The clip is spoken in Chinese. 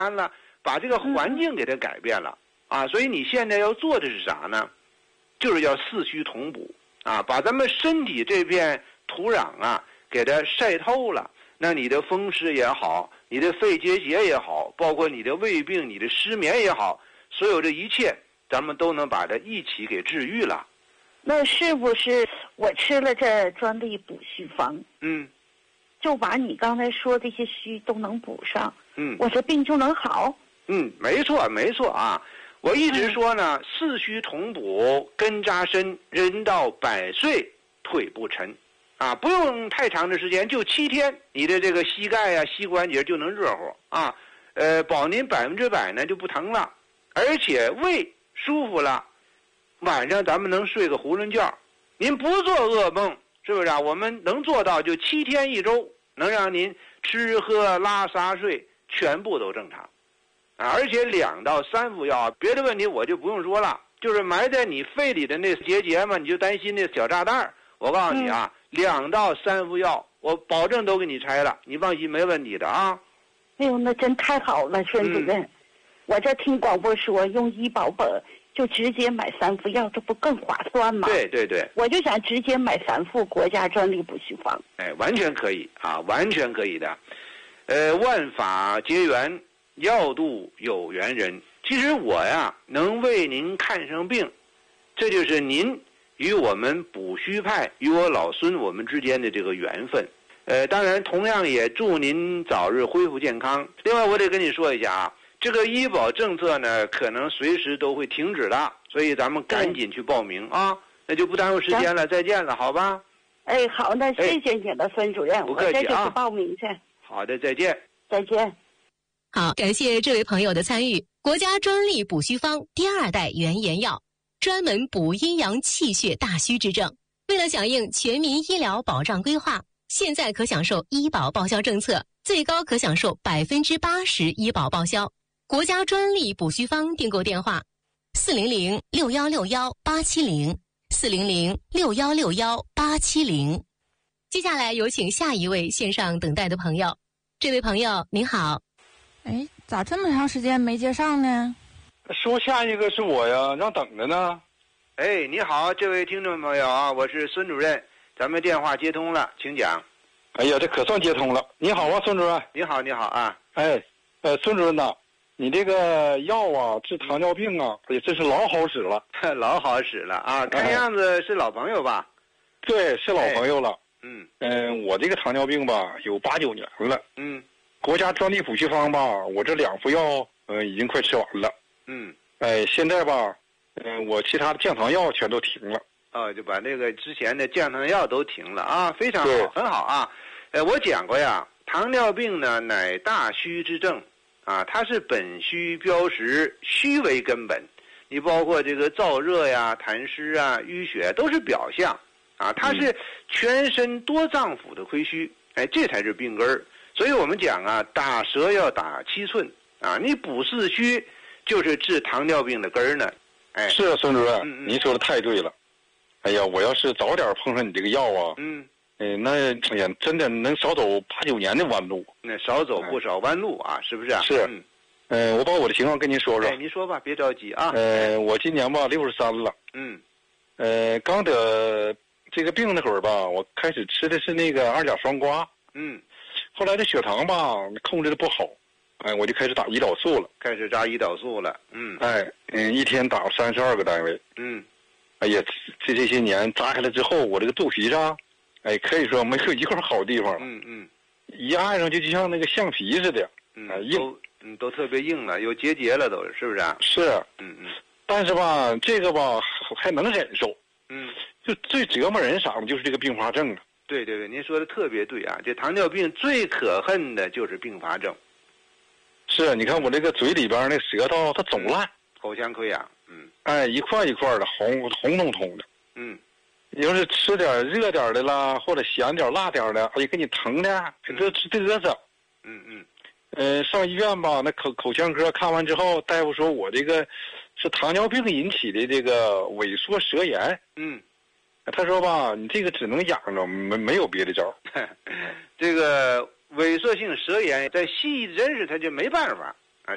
了，把这个环境给它改变了啊。所以你现在要做的是啥呢？就是要四虚同补啊，把咱们身体这片土壤啊给它晒透了。那你的风湿也好，你的肺结节也好，包括你的胃病、你的失眠也好，所有这一切，咱们都能把它一起给治愈了。 那是不是我吃了这专利补虚方，就把你刚才说这些虚都能补上，我这病就能好？ 没错没错啊！我一直说呢，四虚同补，根扎深，人到100岁腿不沉。啊，不用太长的时间，就7天，你的这个膝盖啊、膝关节就能热乎啊，保您100%呢就不疼了，而且胃舒服了，晚上咱们能睡个囫囵觉，您不做噩梦，是不是啊？我们能做到就7天1周，能让您吃喝拉撒睡全部都正常，啊，而且2到3副药，别的问题我就不用说了，就是埋在你肺里的那结节嘛，你就担心那小炸弹，我告诉你啊。2到3副药，我保证都给你拆了，你放心，没问题的啊。 哎呦，那真太好了，孙主任。我这听广播说用医保本就直接买3副药，这不更划算吗？ 对对对， 我就想直接买3副国家专利补虚方。 完全可以啊，完全可以的。万法结缘，药度有缘人。其实我呀，能为您看上病，这就是您与我们补虚派与我老孙我们之间的这个缘分，当然同样也祝您早日恢复健康。另外我得跟你说一下啊，这个医保政策呢可能随时都会停止的，所以咱们赶紧去报名啊，那就不耽误时间了，再见了，好吧？ 好，那谢谢你了，孙主任， 不客气啊， 我这就去报名去。 好的，再见。 再见。 好，感谢这位朋友的参与。国家专利补虚方第2代原研药。专门补阴阳气血大虚之症。为了响应全民医疗保障规划，现在可享受医保报销政策，最高可享受80%医保报销。国家专利补虚方订购电话：400-6161-870，400-6161-870。接下来有请下一位线上等待的朋友。这位朋友您好。 咋这么长时间没接上呢？ 说下一个是我呀，让等着呢。 你好，这位听众朋友啊，我是孙主任，咱们电话接通了，请讲。 哎呀，这可算接通了。你好啊，孙主任。 你好，你好啊。 孙主任呐，你这个药啊，治糖尿病啊，真是老好使了， 老好使了啊！看样子是老朋友吧？ 对，是老朋友了。我这个糖尿病吧，有8、9年了。国家专利补虚方吧，我这2副药，已经快吃完了。现在吧，我其他的降糖药全都停了。 就把那个之前的降糖药都停了啊，非常好，很好啊。我讲过呀，糖尿病呢乃大虚之症啊，它是本虚标实，虚为根本。你包括这个燥热呀、痰湿啊、淤血都是表象啊，它是全身多脏腑的亏虚，这才是病根儿。所以我们讲啊，打蛇要打7寸啊，你补四虚。就是治糖尿病的根儿呢， 是啊，孙主任，您说的太对了。哎呀，我要是早点碰上你这个药啊，那真的能少走8、9年的弯路。 那少走不少弯路啊，是不是啊？ 是。我把我的情况跟您说说。 您说吧，别着急啊。 我今年吧63了。刚得这个病那会儿吧，我开始吃的是那个2甲双胍。后来这血糖吧控制的不好。我就开始打胰岛素了， 开始扎胰岛素了。 一天打32个单位。哎呀，这些年扎开了之后，我这个肚皮上，可以说没有一块好地方了。一按上就像那个橡皮似的，硬。 都特别硬了，有结节了都，是不是啊？ 是。但是吧，这个吧还能忍受。就最折磨人啥的就是这个并发症啊。 对对对，您说的特别对啊！这糖尿病最可恨的就是并发症。 是，你看我这个嘴里边那舌头它总烂， 口腔溃疡。 一块一块的红彤彤的。你要是吃点热点的啦，或者咸点辣点的，给你疼的这嘚瑟。上医院吧，那口腔科看完之后，大夫说我这个是糖尿病引起的这个萎缩舌炎。他说吧，你这个只能养着，没有别的招。 这个萎缩性舌炎在西医真是他就没办法